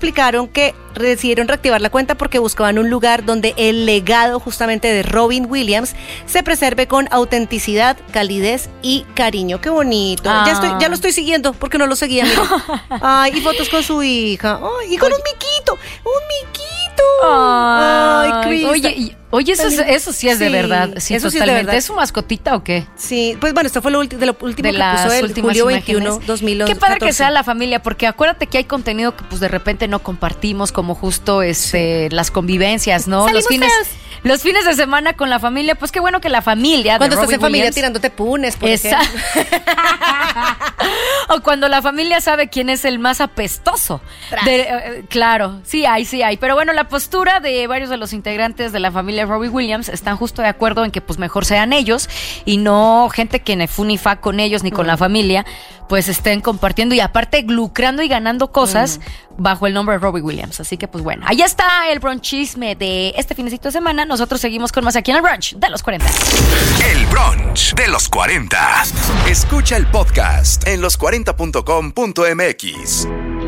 explicaron que decidieron reactivar la cuenta porque buscaban un lugar donde el legado justamente de Robin Williams se preserve con autenticidad, calidez y cariño. Qué bonito. Ya lo estoy siguiendo porque no lo seguía. Ay, y fotos con su hija. Ay, y con un miquito. Ay, Oye, eso sí es de verdad. Sí, eso totalmente. sí es de verdad. ¿Es su mascotita o qué? Sí, pues bueno, esto fue lo último que puso el julio 21, 2011. Qué padre que sea la familia, porque acuérdate que hay contenido que pues de repente no compartimos, como justo las convivencias, ¿no? Los fines de semana con la familia, pues qué bueno que la familia cuando de estás en Robin familia Williams, tirándote punes, por ejemplo. O cuando la familia sabe quién es el más apestoso. Claro, sí hay. Pero bueno, la postura de varios de los integrantes de la familia Robin Williams están justo de acuerdo en que pues mejor sean ellos y no gente que ni fu ni fa con ellos ni con la familia, pues estén compartiendo y aparte lucrando y ganando cosas bajo el nombre de Robin Williams. Así que pues bueno, ahí está el bronchisme de este finecito de semana. Nosotros seguimos con más aquí en el brunch de los 40. El brunch de los 40. Escucha el podcast en los40.com.mx.